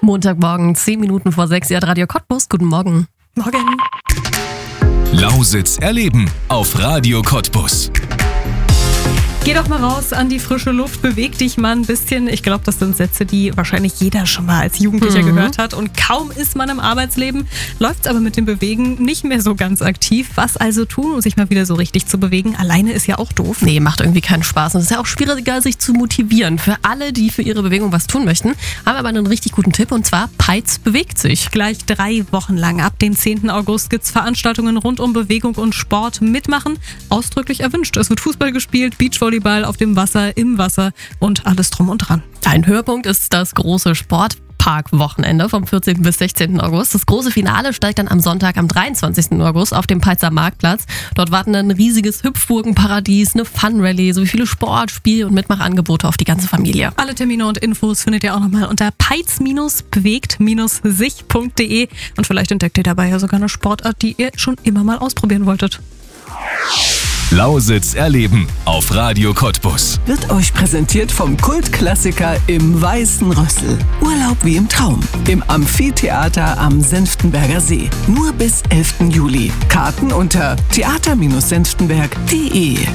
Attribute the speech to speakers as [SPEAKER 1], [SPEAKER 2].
[SPEAKER 1] Montagmorgen, 10 Minuten vor 6, ihr hört Radio Cottbus. Guten Morgen.
[SPEAKER 2] Morgen.
[SPEAKER 3] Lausitz erleben auf Radio Cottbus.
[SPEAKER 2] Geh doch mal raus an die frische Luft, beweg dich mal ein bisschen. Ich glaube, das sind Sätze, die wahrscheinlich jeder schon mal als Jugendlicher gehört hat. Und kaum ist man im Arbeitsleben, läuft es aber mit dem Bewegen nicht mehr so ganz aktiv. Was also tun, um sich mal wieder so richtig zu bewegen? Alleine ist ja auch doof.
[SPEAKER 1] Nee, macht irgendwie keinen Spaß. Und es ist ja auch schwieriger, sich zu motivieren. Für alle, die für ihre Bewegung was tun möchten, haben wir aber einen richtig guten Tipp. Und zwar, Peitz bewegt sich.
[SPEAKER 2] Gleich 3 Wochen lang. Ab dem 10. August gibt es Veranstaltungen rund um Bewegung und Sport. Mitmachen ausdrücklich erwünscht. Es wird Fußball gespielt, Beachvolleyball auf dem Wasser, im Wasser und alles drum und dran.
[SPEAKER 1] Ein Höhepunkt ist das große Sportpark-Wochenende vom 14. bis 16. August. Das große Finale steigt dann am Sonntag, am 23. August auf dem Peitzer Marktplatz. Dort warten ein riesiges Hüpfburgenparadies, eine Fun-Rallye sowie viele Sport-, Spiel- und Mitmachangebote auf die ganze Familie.
[SPEAKER 2] Alle Termine und Infos findet ihr auch nochmal unter peitz-bewegt-sich.de und vielleicht entdeckt ihr dabei ja sogar eine Sportart, die ihr schon immer mal ausprobieren wolltet.
[SPEAKER 3] Lausitz erleben auf Radio Cottbus.
[SPEAKER 4] Wird euch präsentiert vom Kultklassiker im Weißen Rössel. Urlaub wie im Traum. Im Amphitheater am Senftenberger See. Nur bis 11. Juli. Karten unter theater-senftenberg.de